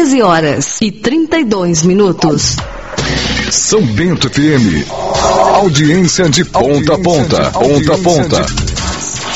13h32. São Bento FM. Audiência de ponta a ponta. Ponta a ponta.